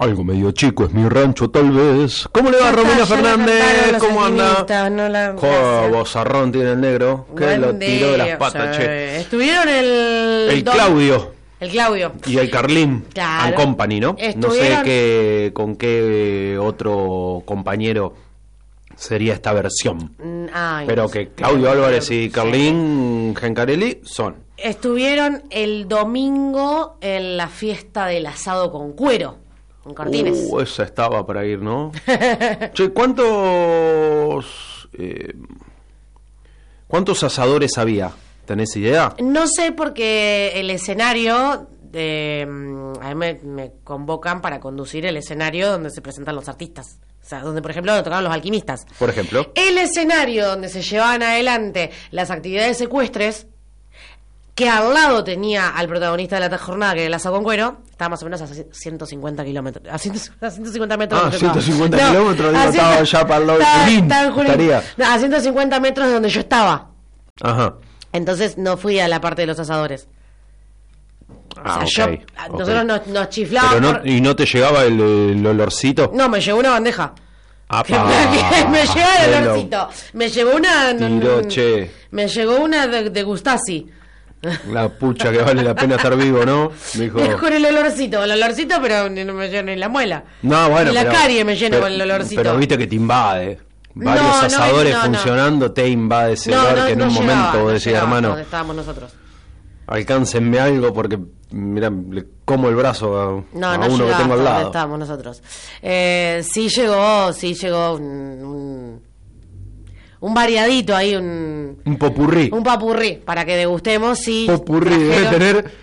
Algo medio chico es mi rancho, tal vez. ¿Cómo le va, Romina Fernández? ¿Cómo anda? No bozarrón tiene el negro. Que lo tiró de las patas, che. Estuvieron el Claudio. El Claudio. Y el Carlín. Claro. And Company, ¿no? Estuvieron... No sé con qué otro compañero sería esta versión. Ay, pero que Claudio Álvarez y Carlín Gencarelli son. Estuvieron el domingo en la fiesta del asado con cuero. En Cortines. Esa estaba para ir, ¿no? Che, ¿cuántos asadores había? ¿Tenés idea? No sé, porque el escenario a mí me convocan para conducir el escenario donde se presentan los artistas. O sea, donde, por ejemplo, tocaban los alquimistas. Por ejemplo. El escenario donde se llevaban adelante las actividades secuestres, que al lado tenía al protagonista de la jornada, que era el asado con cuero, estaba más o menos a 150 kilómetros. A 150 metros. Ah, 150 kilómetros, digo, estaba ya para el lado de Junín. A 150 metros de donde yo estaba. Ajá. Entonces no fui a la parte de los asadores. Ah, o sea, okay, nosotros nos chiflábamos. ¿Y no te llegaba el olorcito? No, me llegó una bandeja. Me llegó el olorcito. Me llegó una... Me llegó una de Gustasi. La pucha que vale la pena estar vivo, ¿no? Me dijo... Con el olorcito, pero no me lleno ni la muela. No, bueno, ni la carie me lleno con el olorcito. Pero viste que te invade. Varios asadores funcionando, te invade ese olor que en un momento vos decís, hermano, donde estábamos nosotros. Alcáncenme algo porque, mira, le como el brazo a uno que tengo al lado. Donde estábamos nosotros. Sí llegó un variadito ahí, un popurrí. Un popurrí, para que degustemos. Sí, popurrí, debe tener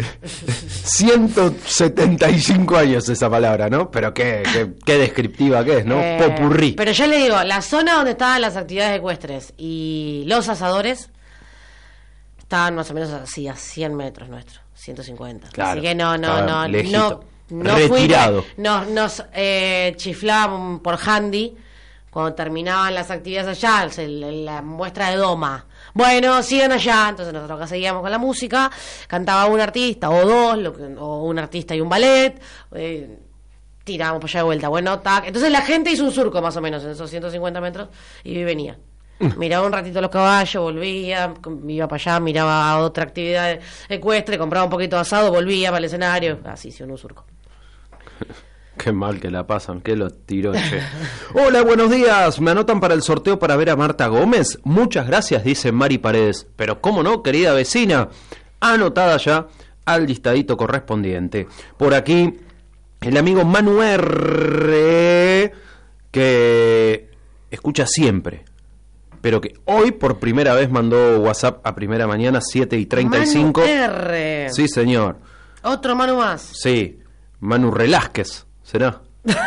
175 años esa palabra, ¿no? Pero qué descriptiva que es, ¿no? Popurrí. Pero yo le digo, la zona donde estaban las actividades ecuestres y los asadores estaban más o menos así a 100 metros nuestros, 150. Claro, así que no retirado. Nos chiflaban por handy cuando terminaban las actividades allá, la muestra de doma. Bueno, sigan allá. Entonces nosotros acá seguíamos con la música, cantaba un artista o dos, o un artista y un ballet, tirábamos para allá de vuelta. Bueno, tac. Entonces la gente hizo un surco más o menos en esos 150 metros y venía. Miraba un ratito los caballos, volvía, iba para allá, miraba otra actividad ecuestre, compraba un poquito de asado, volvía para el escenario, así hizo un surco. Qué mal que la pasan, que lo tiró, che. Hola, buenos días. ¿Me anotan para el sorteo para ver a Marta Gómez? Muchas gracias, dice Mari Paredes. Pero cómo no, querida vecina. Anotada ya al listadito correspondiente. Por aquí, el amigo Manu R, que escucha siempre, pero que hoy por primera vez mandó WhatsApp a primera mañana, 7:35. Manu R. Sí, señor. Otro Manu más. Sí, Manu Relásquez. ¿Será?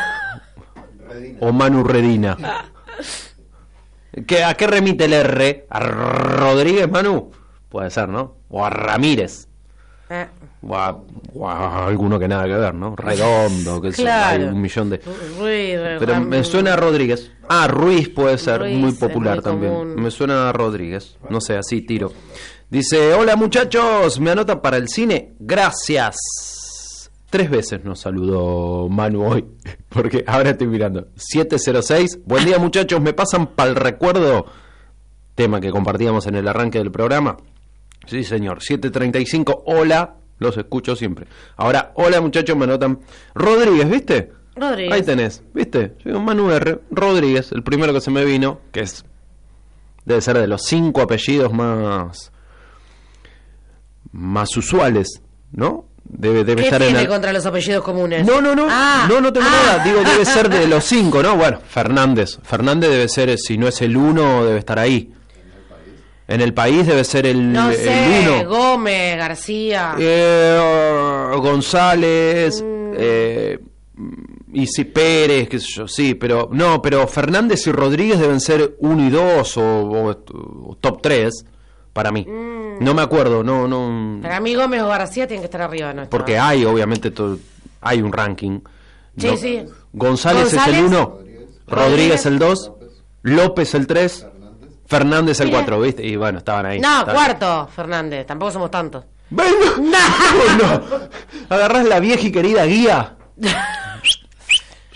O Manu Redina. ¿A qué remite el R? ¿A Rodríguez, Manu? Puede ser, ¿no? O a Ramírez. O a alguno que nada que ver, ¿no? Redondo, que claro. Hay un millón de... Ruiz, pero me suena a Rodríguez. Ah, Ruiz puede ser, Ruiz, muy popular muy también. común. Me suena a Rodríguez. No sé, así tiro. Dice, hola muchachos, ¿me anotan para el cine? Gracias. 3 veces nos saludó Manu hoy, porque ahora estoy mirando. 706, buen día muchachos, ¿me pasan para el recuerdo? Tema que compartíamos en el arranque del programa. Sí señor, 735, hola, los escucho siempre. Ahora, hola muchachos, me anotan. Rodríguez, ¿viste? Rodríguez. Ahí tenés, ¿viste? Yo digo Manu R, Rodríguez, el primero que se me vino, que debe ser de los 5 apellidos más usuales, ¿no? Debe ¿Qué estar tiene contra los apellidos comunes? No tengo nada. Digo, debe ser de los 5, ¿no? Bueno, Fernández debe ser, si no es el 1, debe estar ahí. En el país debe ser el 1. No sé, Gómez, García. González, y si Pérez, qué sé yo, sí, pero Fernández y Rodríguez deben ser 1 y 2 o top 3 para mí. No me acuerdo, no. Para mí Gómez o García tienen que estar arriba, ¿no? Porque hay, obviamente, hay un ranking. Sí, ¿no? sí. González es el 1, Rodríguez el 2, López el 3, Fernández el 4, ¿viste? Y bueno, estaban ahí. No, cuarto, Fernández, tampoco somos tantos. Bueno, no. Agarrás la vieja y querida guía.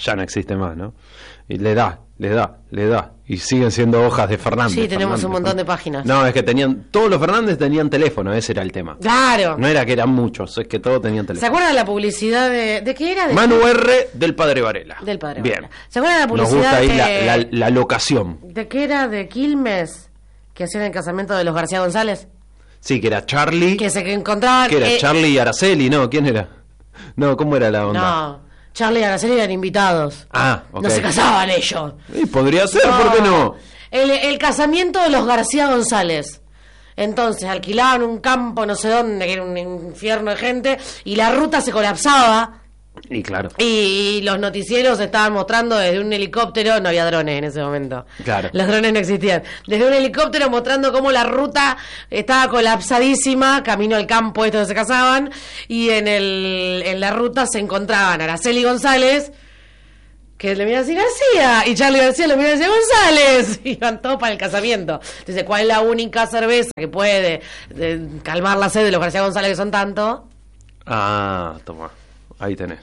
ya no existe más, ¿no? Y le da. Y siguen siendo hojas de Fernández. Sí, tenemos Fernández, un montón de páginas. No, es que todos los Fernández tenían teléfono, ese era el tema. Claro. No era que eran muchos, es que todos tenían teléfono. ¿Se acuerdan de la publicidad de qué era? Manu R. del Padre Varela. Del Padre Bien. Varela. ¿Se acuerdan de la Nos publicidad gusta ahí la locación. ¿De qué era? ¿De Quilmes? Que hacían el casamiento de los García González. Sí, que era Charlie. Que se encontraban... Que era Charlie y Araceli, ¿no? ¿Quién era? No, ¿cómo era la onda? No, Charlie y Araceli eran invitados. Ah, ok. No se casaban ellos. Y podría ser, ¿por qué no? El casamiento de los García González. Entonces alquilaban un campo, no sé dónde, que era un infierno de gente, y la ruta se colapsaba. Y claro. Y los noticieros estaban mostrando desde un helicóptero, no había drones en ese momento. Claro. Los drones no existían. Desde un helicóptero mostrando cómo la ruta estaba colapsadísima, camino al campo donde se casaban, y en la ruta se encontraban Araceli González, que le miraban así García, y Charlie García le miraban así González, y iban todos para el casamiento. Entonces, ¿cuál es la única cerveza que puede calmar la sed de los García González, que son tantos? Ah, toma. Ahí tenés.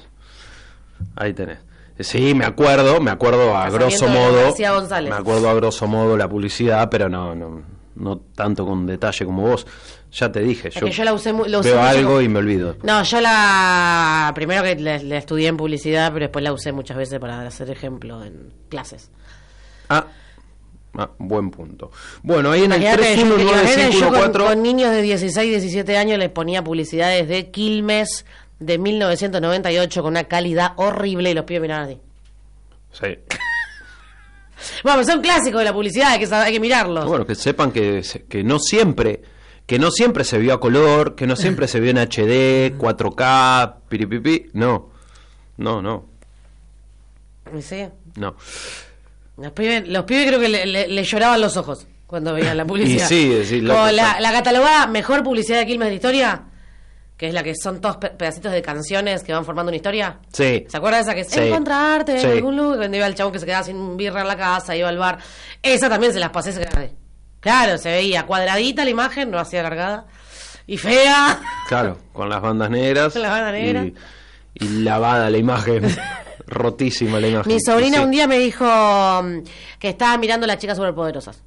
Sí, me acuerdo a grosso modo. García González. Me acuerdo a grosso modo la publicidad, pero no tanto con detalle como vos. Ya te dije, yo la usé, lo usé veo mucho algo y me olvido. No, yo primero que la estudié en publicidad, pero después la usé muchas veces para hacer ejemplo en clases. Buen punto. Bueno, ahí en el Imagínate, 319514 con niños de 16, 17 años les ponía publicidades de Quilmes de 1998 con una calidad horrible y los pibes miraban así. Sí. Bueno, son clásicos de la publicidad, hay que mirarlos. Bueno, que sepan que no siempre se vio a color, que no siempre se vio en HD, 4K, piripipi. No. Sí. No. Los pibes creo que le lloraban los ojos cuando veían la publicidad. Y sí, como la catalogada mejor publicidad de Quilmes de la historia, que es la que son todos pedacitos de canciones que van formando una historia. Sí. ¿Se acuerdan de esa que es Sí. encontrarte en Sí. algún lugar? Cuando iba el chabón que se quedaba sin birra en la casa, iba al bar. Esa también se las pasé. Claro, se veía cuadradita la imagen, no así alargada. Y fea. Claro, con las bandas negras. Con las bandas negras. Y lavada la imagen. Rotísima la imagen. Mi sobrina Sí. un día me dijo que estaba mirando Las Chicas Superpoderosas.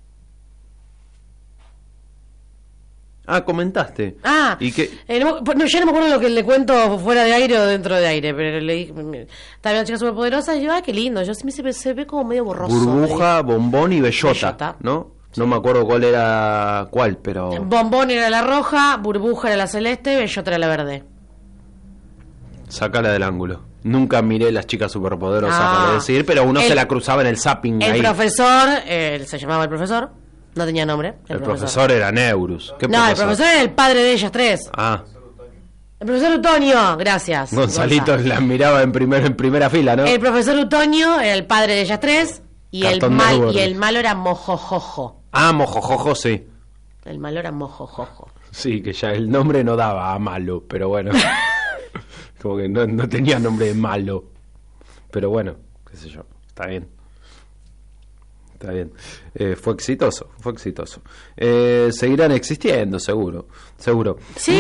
Comentaste. ¿Y qué? No, yo no me acuerdo lo que le cuento fuera de aire o dentro de aire, pero le dije, estaba viendo Chicas Superpoderosas y yo, qué lindo. Yo se ve como medio borroso. Burbuja, Bombón y Bellota, ¿no? Sí. No me acuerdo cuál era cuál, pero... Bombón era la roja, Burbuja era la celeste, Bellota era la verde. Sácala del ángulo. Nunca miré Las Chicas Superpoderosas, para decir, pero uno se la cruzaba en el zapping el ahí. Profesor, se llamaba el profesor, no tenía nombre. El profesor era Neurus. ¿Qué profesor? El profesor era el padre de ellas tres. El profesor Utonio, gracias. Gonzalito la miraba en primera fila, ¿no? El profesor Utonio era el padre de ellas tres y el malo era Mojojojo. Mojojojo, sí. El malo era Mojojojo. Sí, que ya el nombre no daba a malo, pero bueno. Como que no tenía nombre de malo. Pero bueno, qué sé yo, está bien. Fue exitoso. Seguirán existiendo, seguro. Sí.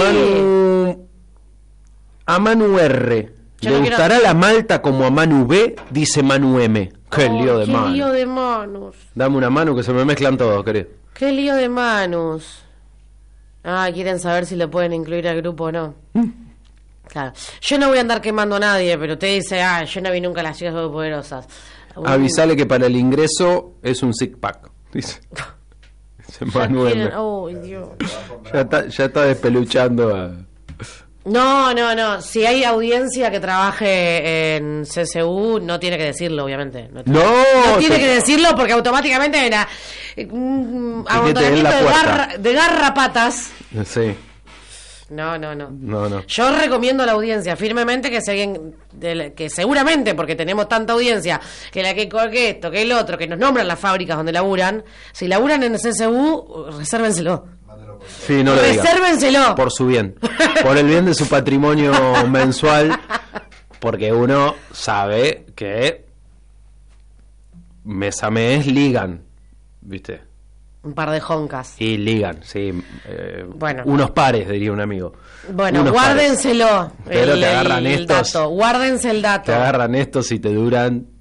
A Manu R. Yo ¿Le no gustará la malta como a Manu B? Dice Manu M. Qué lío de Manu. Qué lío de Manus. Dame una mano que se me mezclan todos, querido. Qué lío de Manus. Quieren saber si lo pueden incluir al grupo o no. Claro. Yo no voy a andar quemando a nadie, pero te dice, yo no vi nunca Las Chicas Superpoderosas. Avisale que para el ingreso es un sick pack, dice Manuel. Dios. Ya está despeluchando a... No. Si hay audiencia que trabaje en CCU, no tiene que decirlo, obviamente. No tiene que decirlo porque automáticamente hay un amontonamiento de garrapatas. Sí. No. Yo recomiendo a la audiencia firmemente que si alguien, que seguramente, porque tenemos tanta audiencia, que la que esto, que el otro, que nos nombran las fábricas donde laburan, si laburan en el CSU, resérvenselo. Sí, no lo diga. Resérvenselo. Por su bien. Por el bien de su patrimonio mensual. Porque uno sabe que mes a mes ligan, ¿viste? Un par de joncas. Y ligan, sí. Bueno. Unos pares, diría un amigo. Bueno, guárdenselo. Pero te agarran estos. Dato. Guárdense el dato. Te agarran estos y te duran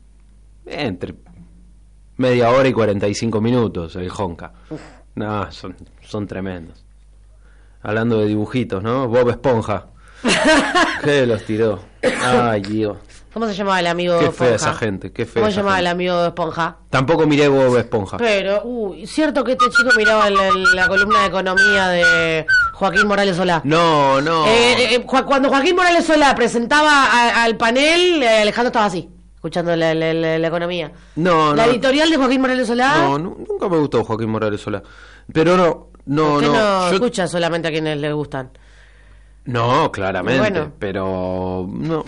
Entre media hora y 45 minutos el Honka. No, son tremendos. Hablando de dibujitos, ¿no? Bob Esponja. ¿Qué los tiró? Ay, Dios. ¿Cómo se llamaba el amigo Qué Esponja? fea esa gente, qué fea. ¿Cómo se llamaba gente. el amigo de Esponja? Tampoco miré Bob Esponja. Pero, cierto que este chico miraba la columna de economía de Joaquín Morales Solá. No. Cuando Joaquín Morales Solá presentaba al panel, Alejandro estaba así, escuchando la economía. No. La editorial de Joaquín Morales Solá. No, nunca me gustó Joaquín Morales Solá. Pero no. ¿Por qué no yo- escucha solamente a quienes le gustan? No, claramente, Bueno. pero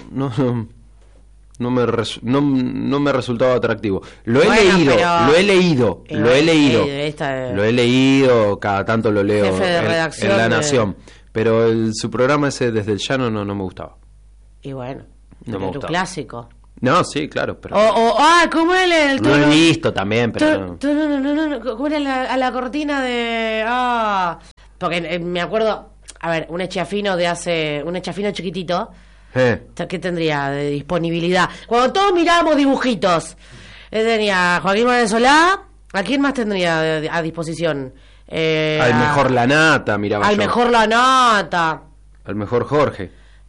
no me resultaba atractivo. Lo he Bueno, leído, pero- lo he leído, Y lo he bueno, leído. esta- Lo he leído, cada tanto lo leo Jefe de en redacción La de- Nación. Pero su programa ese Desde el Llano no me gustaba. Y bueno, No me era un gustaba. clásico. No, sí, claro, pero ¿cómo era el lo he tono? visto también, pero no. No. ¿Cómo era a la cortina de...? Porque me acuerdo, a ver, un Echiafino chiquitito, ¿qué tendría de disponibilidad? Cuando todos mirábamos dibujitos, tenía Joaquín Morales Solá, ¿a quién más tendría a disposición? Al mejor La Nata, miraba Al yo. mejor La Nata. Al mejor Jorge.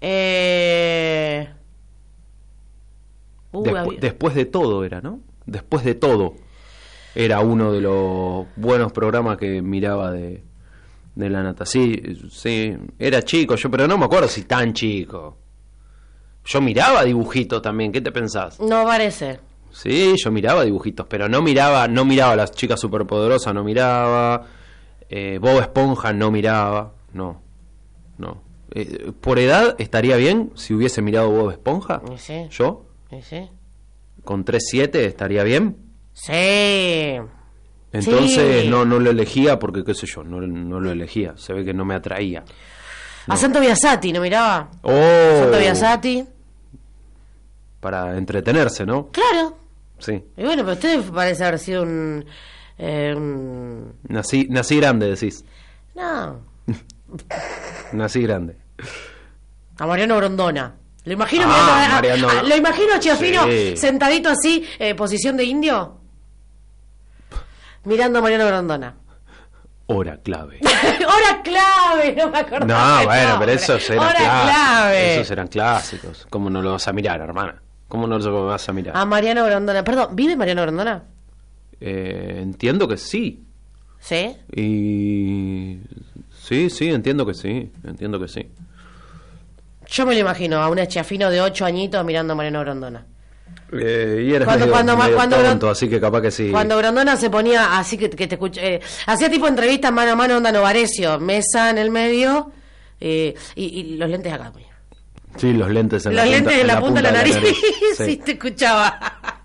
Después de todo era, ¿no? Después de todo era uno de los buenos programas que miraba de La Nata. Sí, era chico yo, pero no me acuerdo si tan chico. Yo miraba dibujitos también, ¿qué te pensás? No parece. Sí, yo miraba dibujitos, pero no miraba a las chicas superpoderosas, no miraba. Bob Esponja no miraba, no. Por edad estaría bien si hubiese mirado Bob Esponja. ¿Y sí? ¿Yo? ¿Y sí? Con 3-7 estaría bien. Sí. Entonces Sí. no lo elegía porque, qué sé yo, no lo elegía. Se ve que no me atraía. A Santo Biasati, ¿no miraba? ¡Oh! Santo Biasati. Para entretenerse, ¿no? Claro. Sí. Y bueno, pero usted parece haber sido un... Nací grande, decís. No. Nací grande. A Mariano Grondona. Lo imagino Mariano. lo imagino a Chiafino Sí. sentadito así, posición de indio, mirando a Mariano Grondona. Hora clave. Hora clave, no me acordaba. No, el bueno, nombre. pero esos eran Hora clásicos. clave. Esos eran clásicos. ¿Cómo no lo vas a mirar, hermana? ¿Cómo no lo vas a mirar? A Mariano Grondona. Perdón, ¿vive Mariano Grondona? Entiendo que sí. ¿Sí? Y sí, entiendo que sí. Yo me lo imagino, a un Chiafino de 8 añitos mirando a Mariano Grondona. Y era Cuando tonto, así que capaz que sí. Cuando Grondona se ponía así que te escuché, hacía tipo entrevistas mano a mano, onda Novarecio, mesa en el medio, y los lentes acá. Sí, los lentes en Los lentes en la punta de la nariz. Sí. Sí, te escuchaba.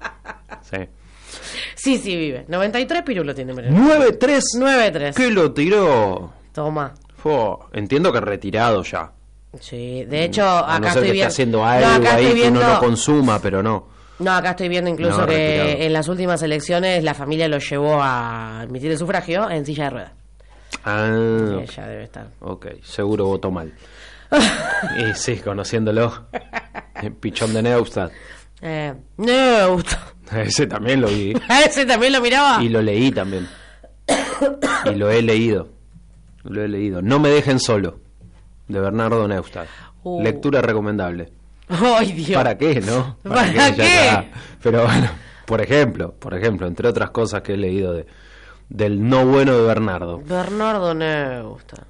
Sí. Sí, vive. 93 pirulo tiene Mariano. 9-3. 9-3. ¿Qué lo tiró? Toma. Entiendo que retirado ya. Sí, de hecho, A no acá ser estoy que esté viendo. haciendo algo acá ahí estoy que uno viendo. no consuma, pero no. No, acá estoy viendo incluso No, que retirado. en las últimas elecciones la familia lo llevó a emitir el sufragio en silla de ruedas. Ah, Y ella debe estar. ok, seguro votó mal. Y sí, conociéndolo. El pichón de Neustadt. No me gustó. Ese también lo vi. ¿A ese también lo miraba? Y lo leí también. Y lo he leído. No me dejen solo. De Bernardo Neustadt. Lectura recomendable. ¡Ay, Dios! ¿Para qué, no? ¿Para Ya qué? está. Pero bueno, por ejemplo, entre otras cosas que he leído del no bueno de Bernardo. Bernardo Neustadt.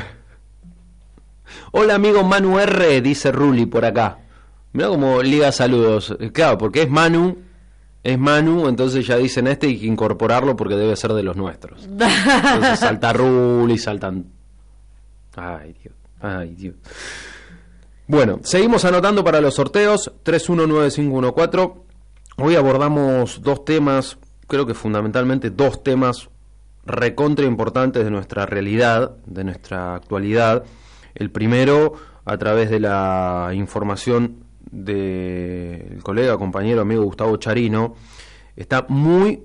Hola amigo Manu R, dice Ruli por acá. Mirá como liga saludos. Claro, porque es Manu, entonces ya dicen hay que incorporarlo porque debe ser de los nuestros. Entonces salta Ruli, saltan... Ay Dios. Bueno, seguimos anotando para los sorteos. 319514. Hoy abordamos dos temas, creo que fundamentalmente dos temas recontra importantes de nuestra realidad, de nuestra actualidad. El primero, a través de la información del colega, compañero, amigo Gustavo Charino, está muy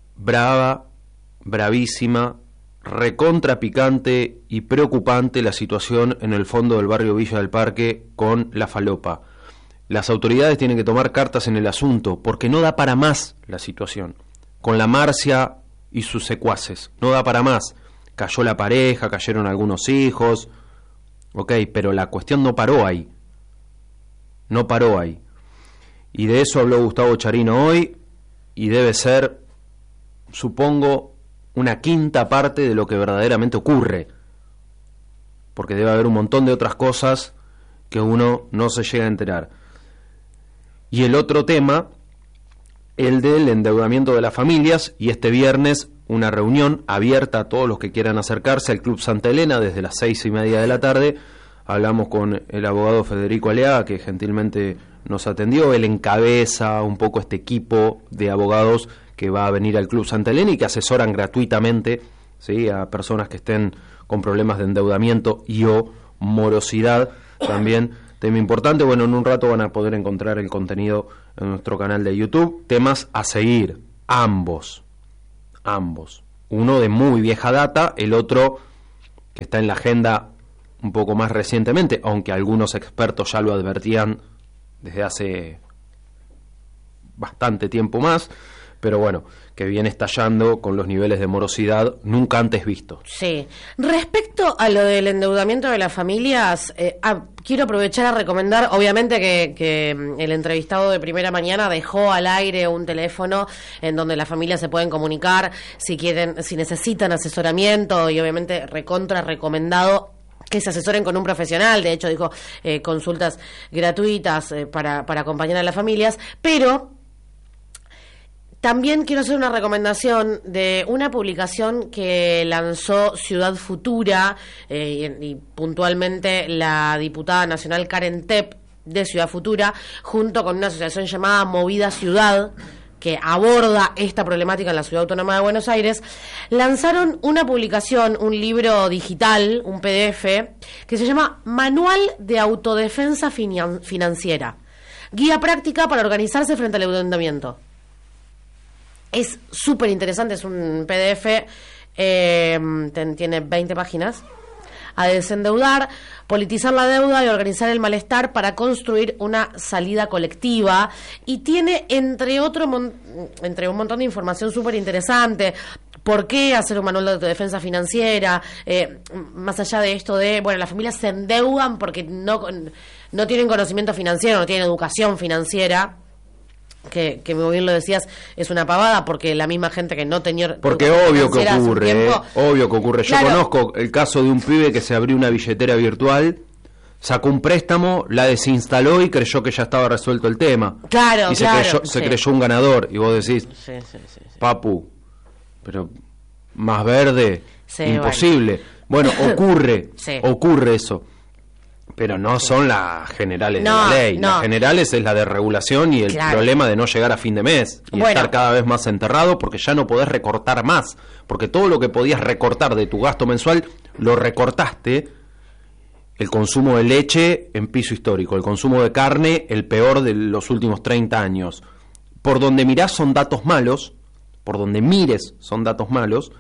bravísima, recontra picante y preocupante la situación en el fondo del barrio Villa del Parque con la falopa. Las autoridades tienen que tomar cartas en el asunto, porque no da para más la situación. Con la Marcia y sus secuaces, no da para más. Cayó la pareja, cayeron algunos hijos, ok, pero la cuestión no paró ahí. No paró ahí. Y de eso habló Gustavo Charino hoy, y debe ser, supongo, una quinta parte de lo que verdaderamente ocurre, porque debe haber un montón de otras cosas que uno no se llega a enterar. Y el otro tema, el del endeudamiento de las familias, y este viernes una reunión abierta a todos los que quieran acercarse al Club Santa Elena desde las 6:30 de la tarde. Hablamos con el abogado Federico Aleaga, que gentilmente nos atendió. Él encabeza un poco este equipo de abogados que va a venir al Club Santa Elena y que asesoran gratuitamente, ¿sí?, a personas que estén con problemas de endeudamiento y o morosidad. También tema importante. Bueno, en un rato van a poder encontrar el contenido en nuestro canal de YouTube. Temas a seguir, ambos. Uno de muy vieja data, el otro que está en la agenda un poco más recientemente, aunque algunos expertos ya lo advertían desde hace bastante tiempo más, pero bueno, que viene estallando con los niveles de morosidad nunca antes vistos. Sí. Respecto a lo del endeudamiento de las familias, quiero aprovechar a recomendar, obviamente que el entrevistado de Primera Mañana dejó al aire un teléfono en donde las familias se pueden comunicar si quieren, si necesitan asesoramiento, y obviamente recontra recomendado que se asesoren con un profesional. De hecho dijo consultas gratuitas para acompañar a las familias, pero también quiero hacer una recomendación de una publicación que lanzó Ciudad Futura y puntualmente la diputada nacional Karen Tepp de Ciudad Futura, junto con una asociación llamada Movida Ciudad, que aborda esta problemática en la Ciudad Autónoma de Buenos Aires. Lanzaron una publicación, un libro digital, un PDF, que se llama Manual de Autodefensa Financiera, guía práctica para organizarse frente al endeudamiento. Es súper interesante, es un PDF, tiene 20 páginas. A desendeudar, politizar la deuda y organizar el malestar para construir una salida colectiva. Y tiene, entre un montón de información súper interesante. ¿Por qué hacer un manual de autodefensa financiera? Más allá de esto de, bueno, las familias se endeudan porque no tienen conocimiento financiero, no tienen educación financiera. Que muy bien lo decías, es una pavada, porque la misma gente que no tenía... Porque obvio que ocurre, Yo conozco el caso de un pibe que se abrió una billetera virtual, sacó un préstamo, la desinstaló y creyó que ya estaba resuelto el tema. Claro, y se creyó un ganador, y vos decís, sí. papu, pero más verde, Sí, imposible. Bueno, ocurre eso. Pero no Sí. son las generales No, de la ley. no. Las generales es la de regulación y el problema de no llegar a fin de mes y estar cada vez más enterrado, porque ya no podés recortar más. Porque todo lo que podías recortar de tu gasto mensual, lo recortaste. El consumo de leche en piso histórico, el consumo de carne, el peor de los últimos 30 años. Por donde mirás son datos malos, por donde mires son datos malos,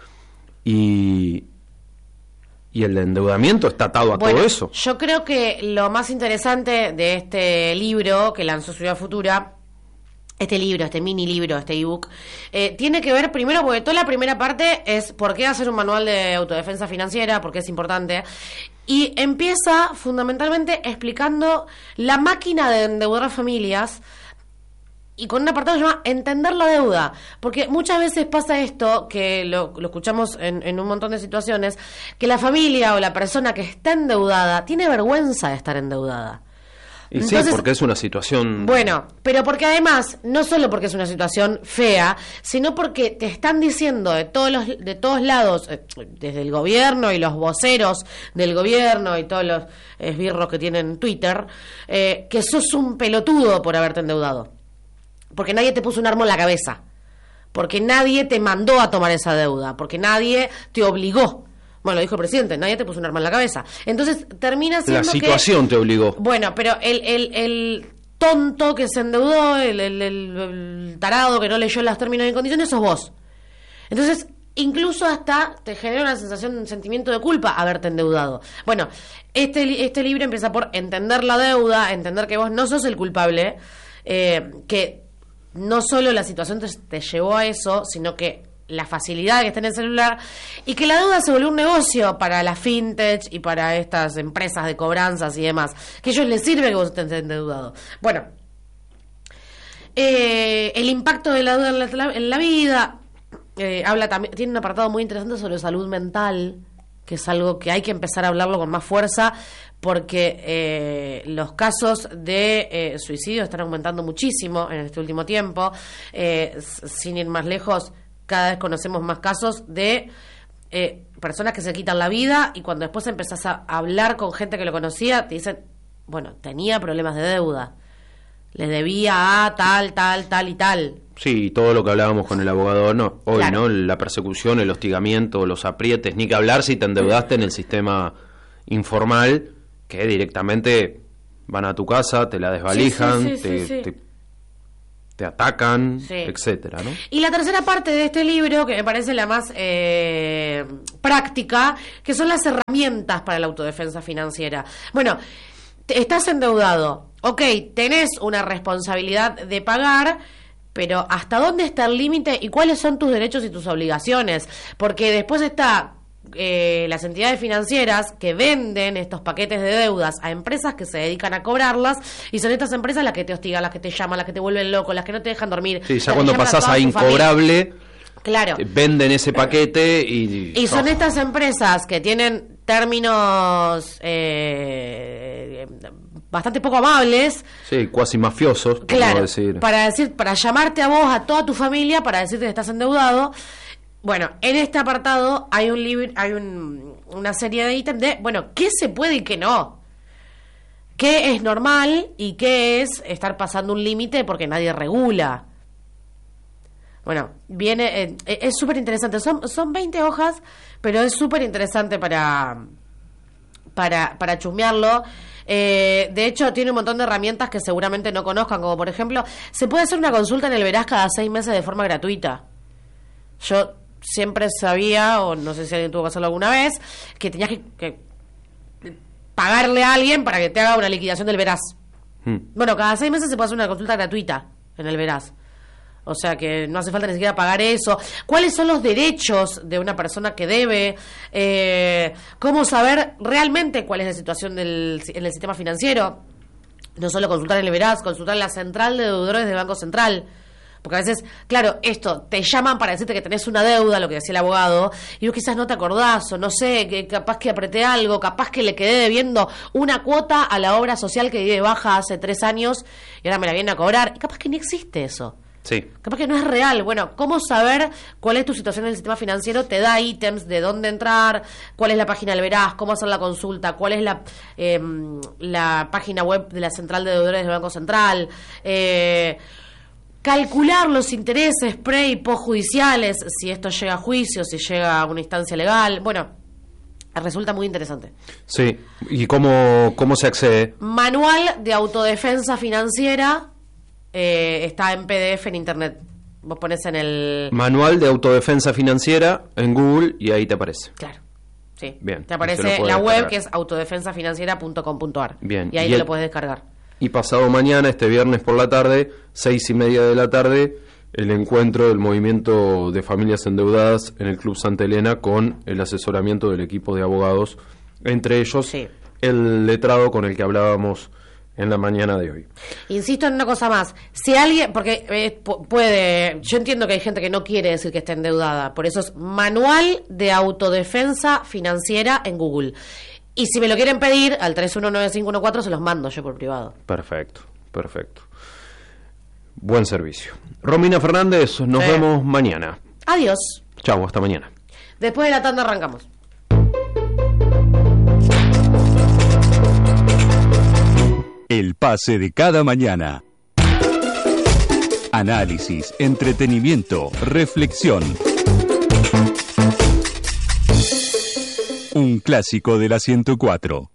y el endeudamiento está atado a todo eso. Yo creo que lo más interesante de este libro que lanzó Ciudad Futura, este mini libro, este ebook, tiene que ver primero, porque toda la primera parte es por qué hacer un manual de autodefensa financiera, porque es importante, y empieza fundamentalmente explicando la máquina de endeudar familias, y con un apartado que se llama Entender la deuda, porque muchas veces pasa esto, que lo escuchamos en un montón de situaciones, que la familia o la persona que está endeudada tiene vergüenza de estar endeudada. Y entonces, sí, porque es una situación... Bueno, pero porque además, no solo porque es una situación fea, sino porque te están diciendo de todos lados, desde el gobierno y los voceros del gobierno y todos los esbirros que tienen Twitter, que sos un pelotudo por haberte endeudado. Porque nadie te puso un arma en la cabeza, porque nadie te mandó a tomar esa deuda, porque nadie te obligó. Bueno, lo dijo el presidente, nadie te puso un arma en la cabeza. Entonces termina siendo la situación te obligó. Bueno, pero el tonto que se endeudó, el tarado que no leyó los términos y condiciones, sos vos. Entonces incluso hasta te genera una sensación, un sentimiento de culpa haberte endeudado. Bueno, este libro empieza por entender la deuda, entender que vos no sos el culpable, que no solo la situación te llevó a eso, sino que la facilidad que está en el celular, y que la deuda se volvió un negocio para la fintech y para estas empresas de cobranzas y demás, que a ellos les sirve que vos estés endeudado. Bueno, el impacto de la deuda en la vida, habla también, tiene un apartado muy interesante sobre salud mental, que es algo que hay que empezar a hablarlo con más fuerza, porque los casos de suicidio están aumentando muchísimo en este último tiempo. Sin ir más lejos, cada vez conocemos más casos de personas que se quitan la vida, y cuando después empezás a hablar con gente que lo conocía, te dicen, bueno, tenía problemas de deuda, le debía a tal y tal. Sí, todo lo que hablábamos con el abogado hoy, claro. ¿no? La persecución, el hostigamiento, los aprietes, ni que hablar si te endeudaste en el sistema informal, que directamente van a tu casa, te la desvalijan, te atacan, etcétera, ¿no? Y la tercera parte de este libro, que me parece la más práctica, que son las herramientas para la autodefensa financiera. Bueno, estás endeudado, ok, tenés una responsabilidad de pagar, pero ¿hasta dónde está el límite y cuáles son tus derechos y tus obligaciones? Porque después está las entidades financieras que venden estos paquetes de deudas a empresas que se dedican a cobrarlas, y son estas empresas las que te hostigan, las que te llaman, las que te vuelven loco, las que no te dejan dormir. Sí, ya cuando pasás a incobrable, claro, venden ese paquete y son estas empresas que tienen términos bastante poco amables. Sí, cuasi mafiosos, claro, decir. Para llamarte a vos, a toda tu familia, para decirte que estás endeudado. Bueno, en este apartado hay un libro, hay una serie de ítems de, bueno, qué se puede y qué no. Qué es normal y qué es estar pasando un límite porque nadie regula. Bueno, viene, es súper interesante. Son 20 hojas, pero es súper interesante para chusmearlo. De hecho, tiene un montón de herramientas que seguramente no conozcan, como por ejemplo, se puede hacer una consulta en el Veraz cada 6 meses de forma gratuita. Yo siempre sabía, o no sé si alguien tuvo que hacerlo alguna vez, que tenías que pagarle a alguien para que te haga una liquidación del Veraz. Bueno, cada 6 meses se puede hacer una consulta gratuita en el Veraz. O sea que no hace falta ni siquiera pagar eso. ¿Cuáles son los derechos de una persona que debe? ¿Cómo saber realmente cuál es la situación en el sistema financiero? No solo consultar en el Veraz, consultar en la central de deudores del Banco Central. Porque a veces, claro, te llaman para decirte que tenés una deuda, lo que decía el abogado, y vos quizás no te acordás, o no sé, que capaz que apreté algo, capaz que le quedé debiendo una cuota a la obra social que di de baja hace 3 años, y ahora me la vienen a cobrar, y capaz que ni existe eso. Sí. Capaz que no es real. Bueno, ¿cómo saber cuál es tu situación en el sistema financiero? Te da ítems de dónde entrar, cuál es la página del Veraz, cómo hacer la consulta, cuál es la página web de la central de deudores del Banco Central, calcular los intereses pre y post judiciales, si esto llega a juicio, si llega a una instancia legal. Bueno, resulta muy interesante. Sí, ¿y cómo se accede? Manual de autodefensa financiera, está en PDF en internet. Vos pones en el... Manual de autodefensa financiera en Google y ahí te aparece. Claro, sí. Bien. Te aparece la web, que es autodefensafinanciera.com.ar. Bien. Y ahí te lo puedes descargar. Y pasado mañana, este viernes por la tarde, 6:30 de la tarde, el encuentro del movimiento de familias endeudadas en el Club Santa Elena con el asesoramiento del equipo de abogados, entre ellos el letrado con el que hablábamos en la mañana de hoy. Insisto en una cosa más, si alguien, porque puede, yo entiendo que hay gente que no quiere decir que esté endeudada, por eso es Manual de Autodefensa Financiera en Google. Y si me lo quieren pedir, al 319514 se los mando yo por privado. Perfecto. Buen servicio. Romina Fernández, nos vemos mañana. Adiós. Chau, hasta mañana. Después de la tanda arrancamos. El pase de cada mañana. Análisis, entretenimiento, reflexión. Un clásico de la 104.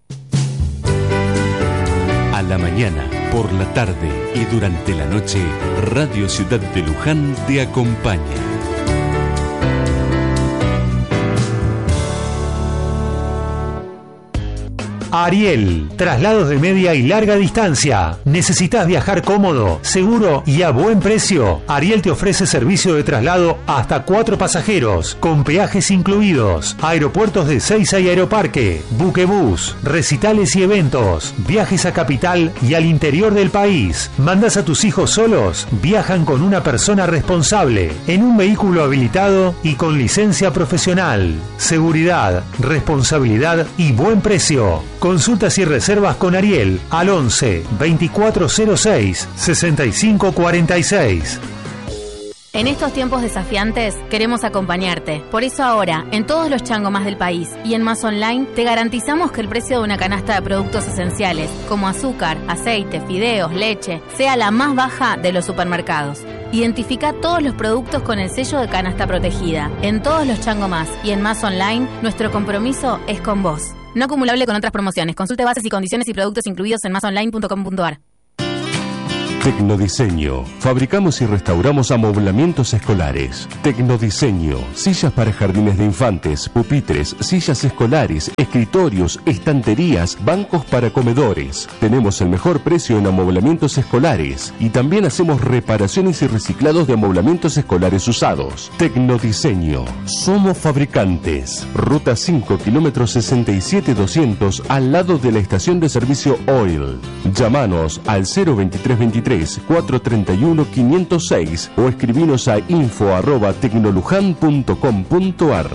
A la mañana, por la tarde y durante la noche, Radio Ciudad de Luján te acompaña. Ariel, traslados de media y larga distancia. ¿Necesitas viajar cómodo, seguro y a buen precio? Ariel te ofrece servicio de traslado hasta 4 pasajeros, con peajes incluidos, aeropuertos de Ezeiza y Aeroparque, buquebús, recitales y eventos, viajes a capital y al interior del país. ¿Mandas a tus hijos solos? Viajan con una persona responsable, en un vehículo habilitado y con licencia profesional. Seguridad, responsabilidad y buen precio. Consultas y reservas con Ariel al 11 2406 6546. En estos tiempos desafiantes queremos acompañarte. Por eso ahora, en todos los Chango Más del país y en Más Online, te garantizamos que el precio de una canasta de productos esenciales, como azúcar, aceite, fideos, leche, sea la más baja de los supermercados. Identifica todos los productos con el sello de canasta protegida. En todos los Chango Más y en Más Online, nuestro compromiso es con vos. No acumulable con otras promociones. Consulte bases y condiciones y productos incluidos en masonline.com.ar. Tecnodiseño. Fabricamos y restauramos amoblamientos escolares. Tecnodiseño. Sillas para jardines de infantes, pupitres, sillas escolares, escritorios, estanterías, bancos para comedores. Tenemos el mejor precio en amoblamientos escolares y también hacemos reparaciones y reciclados de amoblamientos escolares usados. Tecnodiseño. Somos fabricantes. Ruta 5, kilómetro 67200, al lado de la estación de servicio Oil. Llámanos al 02323 431 506 o escribinos a info@tecnolujan.com.ar.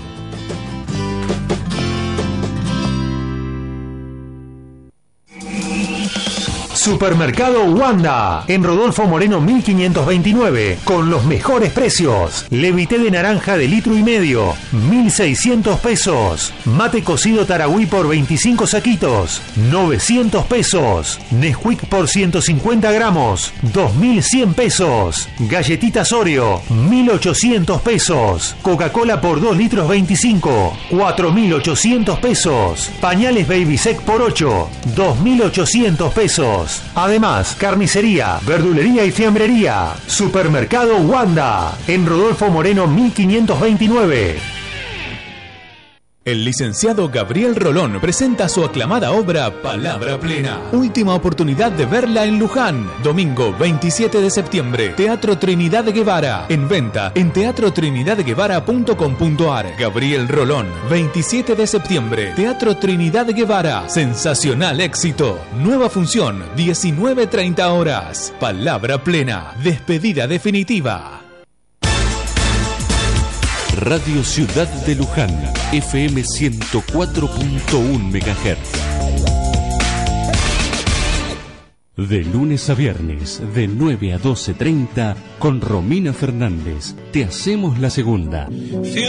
Supermercado Wanda, en Rodolfo Moreno 1529, con los mejores precios. Levité de naranja de 1,5 litros, 1.600 pesos. Mate cocido Tarahui por 25 saquitos, 900 pesos. Nesquik por 150 gramos, 2.100 pesos. Galletitas Oreo, 1.800 pesos. Coca-Cola por 2 litros 25, 4.800 pesos. Pañales Baby Sec por 8, 2.800 pesos. Además, carnicería, verdulería y fiambrería. Supermercado Wanda, en Rodolfo Moreno 1529. El licenciado Gabriel Rolón presenta su aclamada obra Palabra Plena. Última oportunidad de verla en Luján. Domingo 27 de septiembre. Teatro Trinidad Guevara. En venta en teatrotrinidadguevara.com.ar. Gabriel Rolón, 27 de septiembre. Teatro Trinidad Guevara. Sensacional éxito. Nueva función, 19:30 horas. Palabra Plena. Despedida definitiva. Radio Ciudad de Luján, FM 104.1 MHz. De lunes a viernes, de 9 a 12:30, con Romina Fernández, te hacemos la segunda.